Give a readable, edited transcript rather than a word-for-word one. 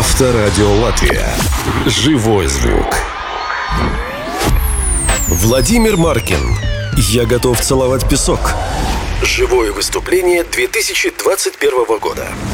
Авторадио Латвия. Живой звук. Владимир Маркин. Я готов целовать песок. Живое выступление 2021 года.